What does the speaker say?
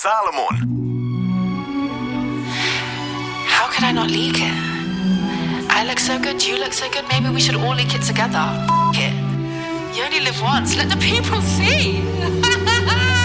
Salomon. How could I not leak it? I look so good, you look so good, maybe we should all leak it together. F*** it. You only live once, let the people see.